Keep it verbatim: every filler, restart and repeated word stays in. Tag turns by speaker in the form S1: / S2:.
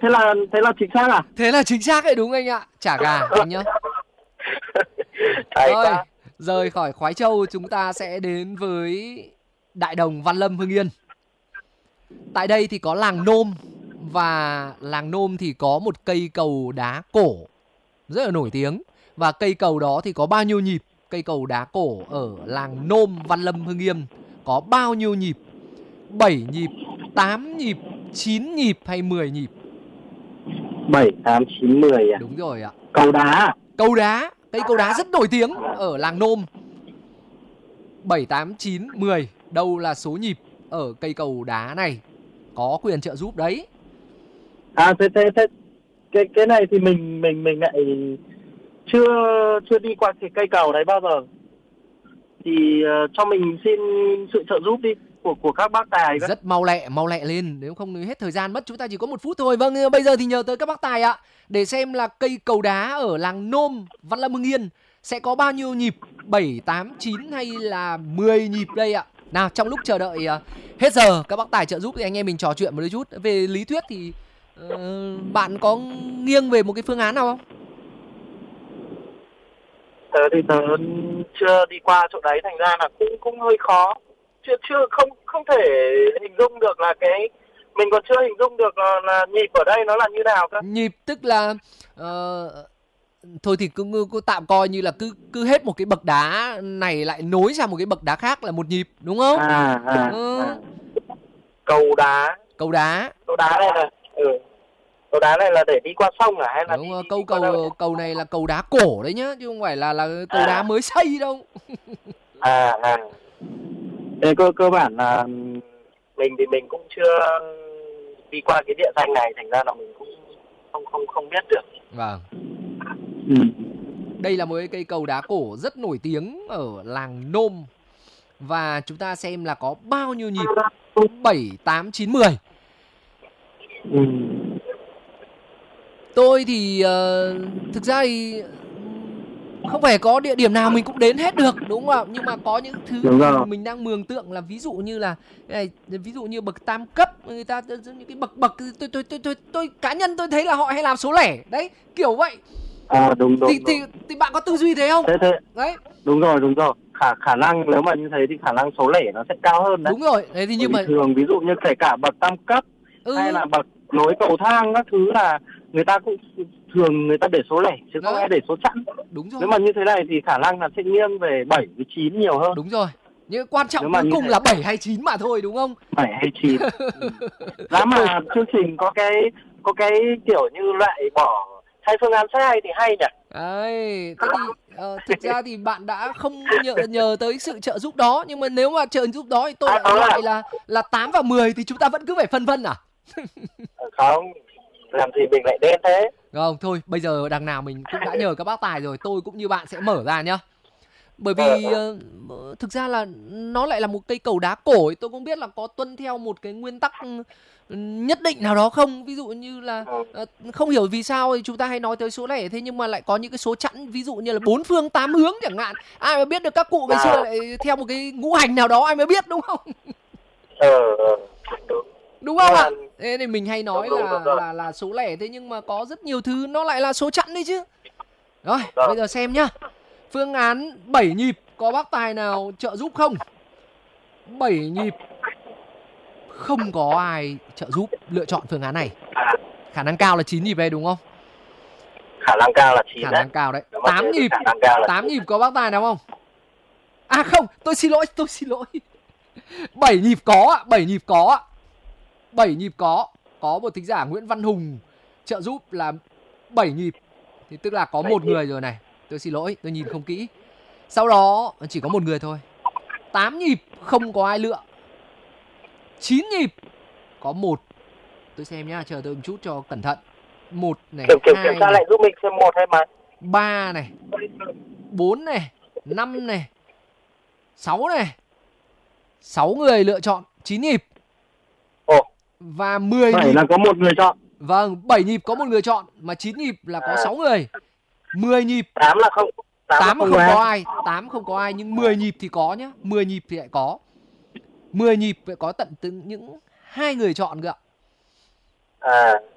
S1: thế là thế là chính xác à?
S2: Thế là chính xác đấy, đúng anh ạ. Chả gà anh nhá.
S1: Hay
S2: Rồi,
S1: quá.
S2: rời khỏi Khoái Châu chúng ta sẽ đến với Đại Đồng, Văn Lâm, Hưng Yên. Tại đây thì có làng Nôm, và làng Nôm thì có một cây cầu đá cổ rất là nổi tiếng. Và cây cầu đó thì có bao nhiêu nhịp? Cây cầu đá cổ ở làng Nôm, Văn Lâm, Hưng Yên có bao nhiêu nhịp? bảy nhịp, tám nhịp, chín nhịp hay mười nhịp?
S1: bảy, tám, chín, mười à?
S2: Đúng rồi ạ.
S1: Cầu đá à?
S2: Cầu đá, cây cầu đá rất nổi tiếng ở làng Nôm. bảy, tám, chín, mười, đâu là số nhịp ở cây cầu đá này? Có quyền trợ giúp đấy.
S1: À thế thế thế cái cái này thì mình mình mình lại chưa chưa đi qua cái cây cầu đấy bao giờ. Thì uh, cho mình xin sự trợ giúp đi của của các bác tài.
S2: Rất mau lẹ, mau lẹ lên, nếu không hết thời gian mất, chúng ta chỉ có một phút thôi. Vâng, bây giờ thì nhờ tới các bác tài ạ, để xem là cây cầu đá ở làng Nôm, Văn Lâm, Hưng Yên sẽ có bao nhiêu nhịp, bảy, tám, chín hay là mười nhịp đây ạ. Nào, trong lúc chờ đợi uh, hết giờ các bác tài trợ giúp thì anh em mình trò chuyện một đôi chút. Về lý thuyết thì uh, bạn có nghiêng về một cái phương án nào không?
S1: Tớ thì tớ chưa đi qua chỗ đấy, thành ra là cũng cũng hơi khó, chưa chưa không không thể hình dung được là cái mình còn chưa hình dung được là, là nhịp ở đây nó là như nào cơ.
S2: Nhịp tức là uh, thôi thì cứ, cứ tạm coi như là cứ cứ hết một cái bậc đá này lại nối sang một cái bậc đá khác là một nhịp, đúng không?
S1: À, à,
S2: ừ.
S1: à. Cầu đá.
S2: Cầu đá.
S1: Cầu đá này là ừ. Cầu đá này là để đi qua sông à hay là
S2: đúng
S1: đi,
S2: rồi,
S1: đi,
S2: câu
S1: đi qua
S2: cầu
S1: đâu?
S2: cầu này là cầu đá cổ đấy nhá, chứ không phải là là cầu
S1: à.
S2: đá mới xây đâu.
S1: à à. Thế cơ cơ bản là mình thì mình cũng chưa đi qua cái địa danh này, thành ra là mình cũng không không không biết được.
S2: Vâng.
S1: Ừ.
S2: Đây là một cái cây cầu đá cổ rất nổi tiếng ở làng Nôm. Và chúng ta xem là có bao nhiêu nhịp, bảy, tám, chín, mười.
S1: Ừ.
S2: Tôi thì uh, thực ra thì không phải có địa điểm nào mình cũng đến hết được, đúng không ạ? Nhưng mà có những thứ mình, mình đang mường tượng là ví dụ như là này, ví dụ như bậc tam cấp, người ta những cái bậc bậc tôi tôi tôi tôi tôi cá nhân tôi thấy là họ hay làm số lẻ đấy, kiểu vậy.
S1: À đúng đúng.
S2: Thì
S1: đúng.
S2: thì, thì bạn có tư duy thế không?
S1: Thế thế.
S2: Đấy.
S1: Đúng rồi, đúng rồi. Khả khả năng nếu mà như thế thì khả năng số lẻ nó sẽ cao hơn đấy.
S2: Đúng rồi. Đấy thì nhưng mà
S1: thường ví dụ như kể cả bậc tam cấp ừ. hay là bậc nối cầu thang các thứ là người ta cũng thường người ta để số lẻ chứ không ai để số chẵn.
S2: Đúng rồi.
S1: Nếu mà như thế này thì khả năng là sẽ nghiêng về bảy với chín nhiều hơn.
S2: Đúng rồi. Nhưng quan trọng cuối cùng thế... là bảy hay chín mà thôi, đúng không?
S1: bảy hay chín. Giá mà chương trình có cái có cái kiểu như loại bỏ hai phương án sai thì hay nhỉ?
S2: Đấy, thế thì uh, thực ra thì bạn đã không nhờ, nhờ tới sự trợ giúp đó, nhưng mà nếu mà trợ giúp đó thì tôi à, lại loại là là tám và mười thì chúng ta vẫn cứ phải phân vân à?
S1: Không, làm gì mình lại đen thế?
S2: Không, thôi bây giờ đằng nào mình cũng đã nhờ các bác tài rồi, tôi cũng như bạn sẽ mở ra nhá. Bởi vì uh, thực ra là nó lại là một cây cầu đá cổ ấy, tôi không biết là có tuân theo một cái nguyên tắc nhất định nào đó không. Ví dụ như là uh, không hiểu vì sao thì chúng ta hay nói tới số lẻ, thế nhưng mà lại có những cái số chẵn, ví dụ như là bốn phương tám hướng chẳng hạn. Ai mà biết được, các cụ ngày xưa lại theo một cái ngũ hành nào đó ai mới biết, đúng không?
S1: Ờ,
S2: đúng không ạ? Thế thì mình hay nói là là là số lẻ, thế nhưng mà có rất nhiều thứ nó lại là số chẵn đấy chứ. Rồi, bây giờ xem nhá. Phương án bảy nhịp có bác tài nào trợ giúp không? bảy nhịp không có ai trợ giúp, lựa chọn phương án này. Khả năng cao là chín nhịp đây, đúng không?
S1: Khả năng cao là chín.
S2: Khả năng cao đấy. tám nhịp. tám nhịp có bác tài nào không? À không, tôi xin lỗi, tôi xin lỗi. bảy nhịp có ạ, bảy nhịp có ạ. bảy nhịp có. Có một thính giả Nguyễn Văn Hùng trợ giúp là bảy nhịp. Thì tức là có một người rồi này. Tôi xin lỗi, tôi nhìn không kỹ. Sau đó chỉ có một người thôi. tám nhịp không có ai lựa. chín nhịp có một. Tôi xem nhá, chờ tôi một chút cho cẩn thận. Một này,
S1: kiểm, kiểm,
S2: hai
S1: kiểm tra lại giúp mình xem một hay mấy.
S2: Ba này, bốn này, năm này, sáu này. Sáu người lựa chọn chín nhịp.
S1: Ồ.
S2: Và mười
S1: bảy
S2: nhịp
S1: là có một người chọn.
S2: Vâng, bảy nhịp có một người chọn, mà chín nhịp là có sáu người. mười nhịp
S1: tám là không.
S2: tám không, không có ai, tám không có ai, nhưng mười nhịp thì có nhá, mười nhịp thì lại có. mười nhịp phải có tận từng những hai người chọn cơ ạ.
S1: À.